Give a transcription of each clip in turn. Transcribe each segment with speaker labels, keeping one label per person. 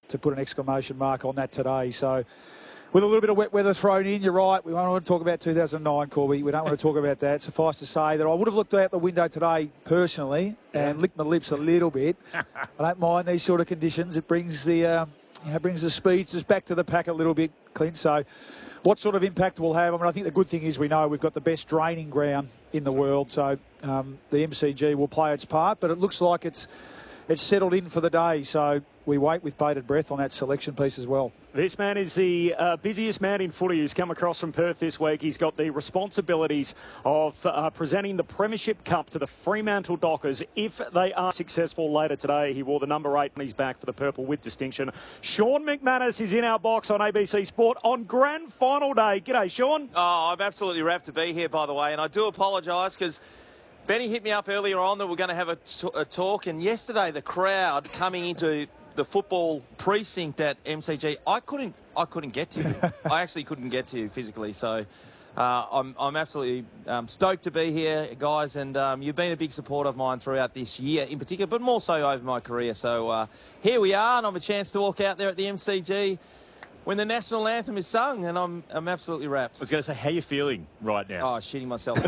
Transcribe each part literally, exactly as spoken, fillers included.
Speaker 1: to put an exclamation mark on that today. So with a little bit of wet weather thrown in, you're right. We don't want to talk about two thousand nine, Corby. We don't want to talk about that. Suffice to say that I would have looked out the window today personally and yeah. licked my lips a little bit. I don't mind these sort of conditions. It brings the, uh, you know, brings the speeds back to the pack a little bit, Clint. So what sort of impact we'll have? I mean, I think the good thing is we know we've got the best draining ground in the world. So um, the M C G will play its part, but it looks like it's it's settled in for the day. So we wait with bated breath on that selection piece as well.
Speaker 2: This man is the uh, busiest man in footy who's come across from Perth this week. He's got the responsibilities of uh, presenting the Premiership Cup to the Fremantle Dockers if they are successful later today. He wore the number eight on his back for the purple with distinction. Sean McManus is in our box on A B C Sport on grand final day. G'day, Sean.
Speaker 3: Oh, I'm absolutely rapt to be here, by the way, and I do apologise because Benny hit me up earlier on that we're going to have a, t a talk, and yesterday the crowd coming into the football precinct at M C G, I couldn't, I couldn't get to you. I actually couldn't get to you physically, so uh, I'm, I'm absolutely um, stoked to be here, guys, and um, you've been a big supporter of mine throughout this year in particular, but more so over my career. So uh, here we are, and I have a chance to walk out there at the M C G when the national anthem is sung, and I'm, I'm absolutely rapt.
Speaker 4: I was going to say, how are you feeling right now?
Speaker 3: Oh, shitting myself.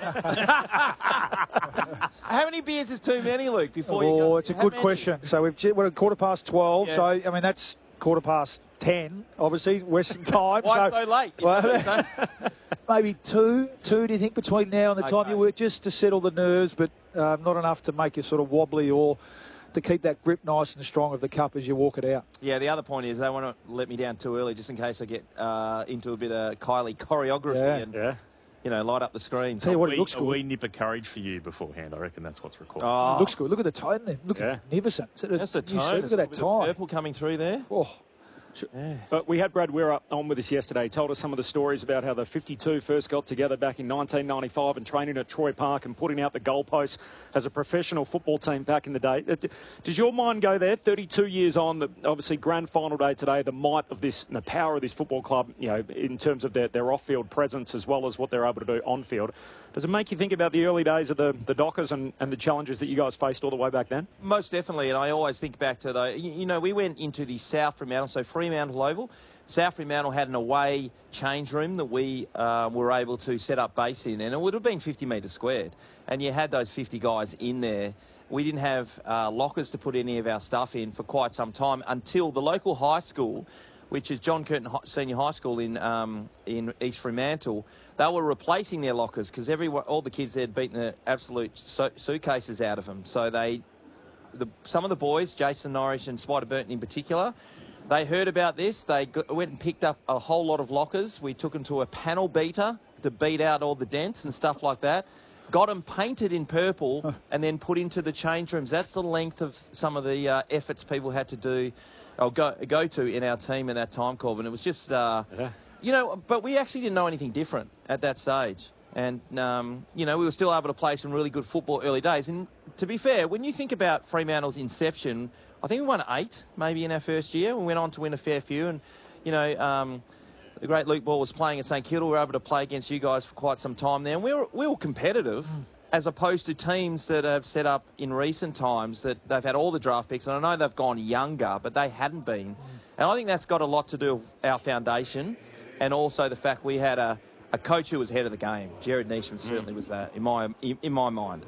Speaker 3: How many beers is too many, Luke, before
Speaker 1: oh,
Speaker 3: you go?
Speaker 1: It's a
Speaker 3: How
Speaker 1: good
Speaker 3: many?
Speaker 1: question. So we've we're at quarter past twelve,
Speaker 3: Yeah.
Speaker 1: so, I mean, that's quarter past ten, obviously, Western time.
Speaker 3: Why
Speaker 1: so,
Speaker 3: so late?
Speaker 1: Well, maybe two, two, do you think, between now and the time
Speaker 3: Okay.
Speaker 1: you work, just to settle the nerves, but um, not enough to make you sort of wobbly or to keep that grip nice and strong of the cup as you walk it out.
Speaker 3: Yeah, the other point is they want to let me down too early just in case I get uh, into a bit of Kylie choreography
Speaker 1: Yeah.
Speaker 3: and,
Speaker 4: Yeah.
Speaker 3: you know, light up the screen.
Speaker 1: Tell you what,
Speaker 4: we,
Speaker 1: it looks
Speaker 4: a
Speaker 1: good.
Speaker 4: wee nip of courage for you beforehand. I reckon that's what's required.
Speaker 3: Oh,
Speaker 1: It looks good. Look at the tone there. Look
Speaker 4: Yeah.
Speaker 1: magnificent. Is that a
Speaker 3: that's the
Speaker 1: new
Speaker 3: tone.
Speaker 1: suit?
Speaker 3: There's
Speaker 1: Look
Speaker 3: a
Speaker 1: at that
Speaker 3: bit of
Speaker 1: tie.
Speaker 3: purple coming through there.
Speaker 1: Oh.
Speaker 3: Yeah.
Speaker 2: But we had Brad Weir on with us yesterday. He told us some of the stories about how the fifty-two first got together back in nineteen ninety-five and training at Troy Park and putting out the goalposts as a professional football team back in the day. Does your mind go there? thirty-two years on, the, obviously grand final day today, the might of this, the power of this football club, you know, in terms of their, their off-field presence as well as what they're able to do on-field. Does it make you think about the early days of the, the Dockers and, and the challenges that you guys faced all the way back then?
Speaker 3: Most definitely, and I always think back to, though, you, you know, we went into the South Fremantle, so Fremantle Oval. South Fremantle had an away change room that we uh, were able to set up base in, and it would have been fifty metres squared. And you had those fifty guys in there. We didn't have uh, lockers to put any of our stuff in for quite some time until the local high school, which is John Curtin Senior High School in um, in East Fremantle. They were replacing their lockers because everyone, all the kids there had beaten the absolute su suitcases out of them. So they, the, some of the boys, Jason Norris and Spider Burton in particular, they heard about this. They got, went and picked up a whole lot of lockers. We took them to a panel beater to beat out all the dents and stuff like that. Got them painted in purple and then put into the change rooms. That's the length of some of the uh, efforts people had to do or go, go to in our team in that time, Corbin. It was just, uh,
Speaker 4: Yeah.
Speaker 3: you know, but we actually didn't know anything different at that stage. And, um, you know, we were still able to play some really good football early days. And to be fair, when you think about Fremantle's inception, I think we won eight maybe in our first year. We went on to win a fair few. And, you know, um, the great Luke Ball was playing at St Kilda. We were able to play against you guys for quite some time there. And we were, we were competitive mm. as opposed to teams that have set up in recent times that they've had all the draft picks. And I know they've gone younger, but they hadn't been. Mm. And I think that's got a lot to do with our foundation and also the fact we had a, a coach who was ahead of the game. Jared Neesham certainly mm. was that in my, in, in my mind.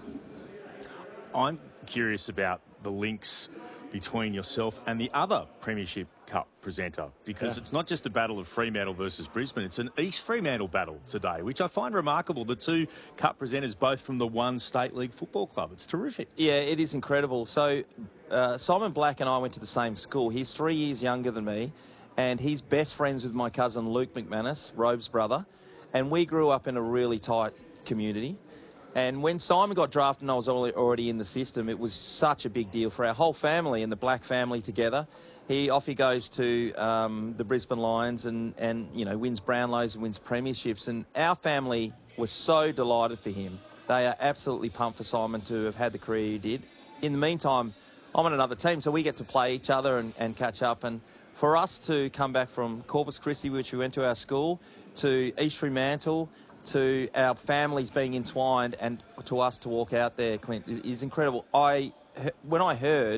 Speaker 4: I'm curious about the links between yourself and the other Premiership Cup presenter, because yeah. it's not just a battle of Fremantle versus Brisbane, it's an East Fremantle battle today, which I find remarkable. The two Cup presenters both from the one State League football club. It's terrific.
Speaker 3: Yeah, it is incredible. So uh, Simon Black and I went to the same school. He's three years younger than me, and he's best friends with my cousin Luke McManus, Robe's brother, and we grew up in a really tight community. And when Simon got drafted and I was already in the system, it was such a big deal for our whole family and the Black family together. He off he goes to um, the Brisbane Lions and, and, you know, wins Brownlows and wins premierships. And our family was so delighted for him. They are absolutely pumped for Simon to have had the career he did. In the meantime, I'm on another team, so we get to play each other and, and catch up. And for us to come back from Corpus Christi, which we went to our school, to East Fremantle, to our families being entwined, and to us to walk out there, Clint, is, is incredible. I, when I heard,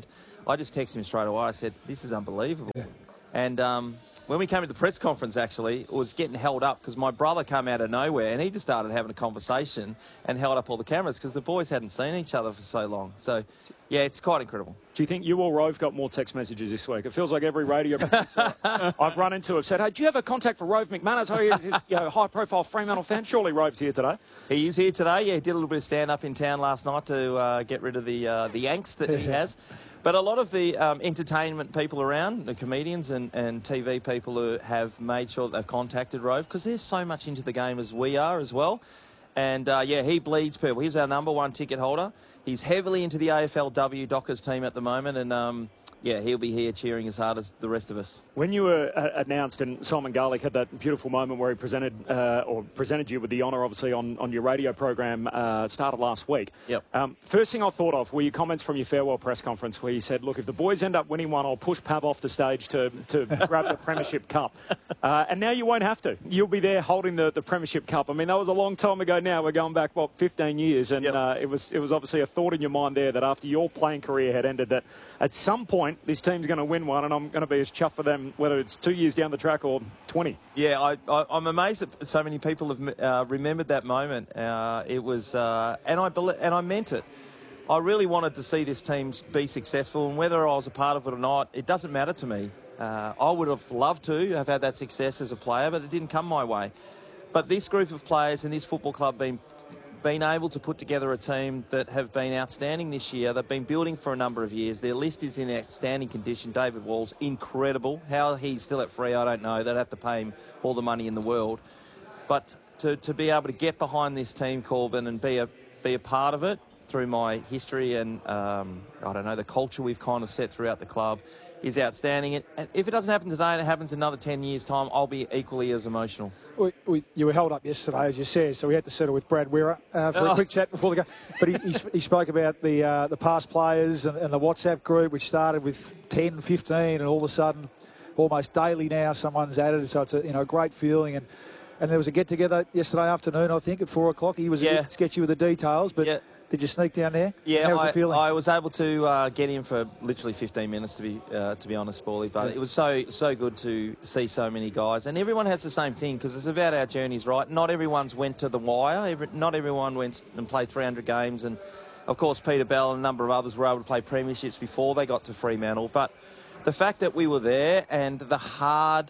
Speaker 3: I just texted him straight away. I said, this is unbelievable. Yeah. And um, when we came to the press conference, actually, it was getting held up because my brother came out of nowhere and he just started having a conversation and held up all the cameras because the boys hadn't seen each other for so long. So, yeah, it's quite incredible.
Speaker 2: Do you think you or Rove got more text messages this week? It feels like every radio producer I've run into have said, hey, do you have a contact for Rove McManus? Oh, he's this you know, high-profile Fremantle fan. Surely Rove's here today.
Speaker 3: He is here today. Yeah, he did a little bit of stand-up in town last night to uh, get rid of the uh, the angst that he has. But a lot of the um, entertainment people around, the comedians and, and T V people who have made sure that they've contacted Rove because they're so much into the game as we are as well. And, uh, yeah, he bleeds people. He's our number one ticket holder. He's heavily into the A F L W Dockers team at the moment, and um, yeah, he'll be here cheering as hard as the rest of us.
Speaker 2: When you were uh, announced, and Simon Garlick had that beautiful moment where he presented uh, or presented you with the honour, obviously, on, on your radio program, uh, started last week.
Speaker 3: Yep.
Speaker 2: Um, first thing I thought of were your comments from your farewell press conference where you said, look, if the boys end up winning one, I'll push Pav off the stage to, to grab the Premiership Cup. Uh, and now you won't have to. You'll be there holding the, the Premiership Cup. I mean, that was a long time ago now. We're going back, what, fifteen years. And
Speaker 3: yep.
Speaker 2: uh, it was it was obviously a thought in your mind there that after your playing career had ended, that at some point this team's going to win one, and I'm going to be as chuffed for them, whether it's two years down the track or twenty.
Speaker 3: Yeah, I, I, I'm amazed that so many people have uh, remembered that moment. Uh, it was, uh, and I bel- and I meant it. I really wanted to see this team be successful, and whether I was a part of it or not, it doesn't matter to me. Uh, I would have loved to have had that success as a player, but it didn't come my way. But this group of players and this football club been been able to put together a team that have been outstanding this year. They've been building for a number of years. Their list is in outstanding condition. David Wall's incredible. How he's still at Free, I don't know. They'd have to pay him all the money in the world. But to, to be able to get behind this team, Corbin, and be a be a part of it through my history and, um, I don't know, the culture we've kind of set throughout the club is outstanding. And if it doesn't happen today and it happens in another ten years' time, I'll be equally as emotional.
Speaker 1: We, we, you were held up yesterday, as you said, so we had to settle with Brad Weir uh, for
Speaker 3: oh.
Speaker 1: a quick chat before we go. But he, he, he spoke about the uh, the past players and, and the WhatsApp group, which started with ten, fifteen, and all of a sudden, almost daily now, someone's added. So it's a you know great feeling. And, and there was a get-together yesterday afternoon, I think, at four o'clock. He was
Speaker 3: yeah.
Speaker 1: a bit sketchy with the details, but...
Speaker 3: Yeah.
Speaker 1: Did you sneak down there?
Speaker 3: Yeah,
Speaker 1: How was
Speaker 3: I,
Speaker 1: the feeling?
Speaker 3: I was able to uh, get in for literally fifteen minutes, to be uh, to be honest, Paulie. But
Speaker 1: yeah.
Speaker 3: it was so so good to see so many guys, and everyone has the same thing because it's about our journeys, right? Not everyone's went to the wire. Every, not everyone went and played three hundred games, and of course Peter Bell and a number of others were able to play premierships before they got to Fremantle. But the fact that we were there and the hard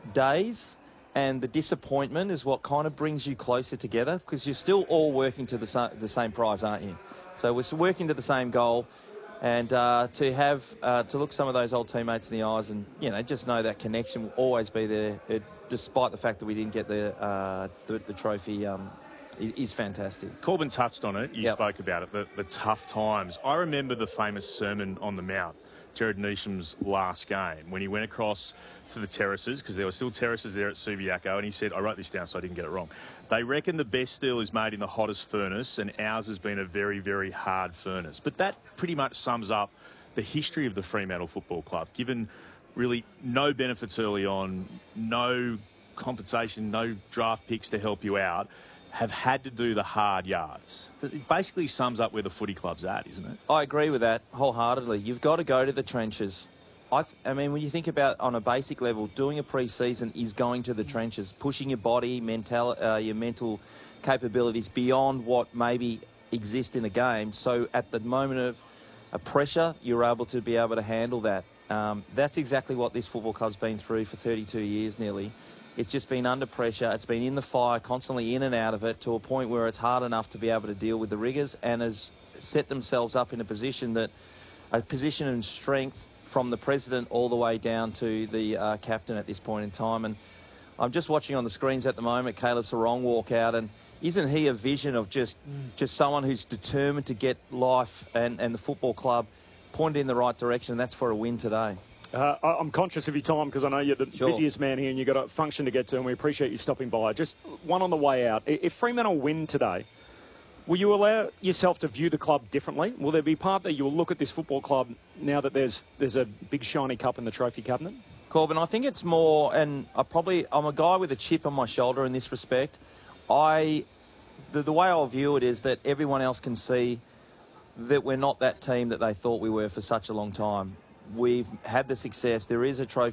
Speaker 3: days and the disappointment is what kind of brings you closer together because you're still all working to the, sa- the same prize, aren't you? So we're working to the same goal, and uh, to have uh, to look some of those old teammates in the eyes and you know just know that connection will always be there, it, despite the fact that we didn't get the uh, the, the trophy. Um, is, is fantastic.
Speaker 4: Corbin touched on it. You
Speaker 3: yep.
Speaker 4: spoke about it. The, the tough times. I remember the famous Sermon on the Mount. Jared Neesham's last game when he went across to the terraces, because there were still terraces there at Subiaco, and he said, I wrote this down so I didn't get it wrong, they reckon the best steel is made in the hottest furnace, and ours has been a very, very hard furnace. But that pretty much sums up the history of the Fremantle Football Club, given really no benefits early on, no compensation, no draft picks to help you out, have had to do the hard yards. It basically sums up where the footy club's at, isn't it?
Speaker 3: I agree with that wholeheartedly. You've got to go to the trenches. I, th- I mean, when you think about on a basic level, doing a pre-season is going to the trenches, pushing your body, mental, uh, your mental capabilities beyond what maybe exist in a game. So at the moment of a pressure, you're able to be able to handle that. Um, that's exactly what this football club's been through for thirty-two years nearly. It's just been under pressure. It's been in the fire, constantly in and out of it, to a point where it's hard enough to be able to deal with the rigours, and has set themselves up in a position that, a position of strength from the president all the way down to the uh, captain at this point in time. And I'm just watching on the screens at the moment Caleb Sarong walk out, and isn't he a vision of just mm. just someone who's determined to get life and, and the football club pointed in the right direction, and that's for a win today.
Speaker 2: Uh, I'm conscious of your time because I know you're the
Speaker 3: sure.
Speaker 2: busiest man here and you've got a function to get to, and we appreciate you stopping by. Just one on the way out. If Fremantle win today, will you allow yourself to view the club differently? Will there be part that you'll look at this football club now that there's there's a big shiny cup in the trophy cabinet?
Speaker 3: Corbin, I think it's more, and I probably, I'm a guy with a chip on my shoulder in this respect. I, the, the way I'll view it is that everyone else can see that we're not that team that they thought we were for such a long time. We've had the success. There is a trophy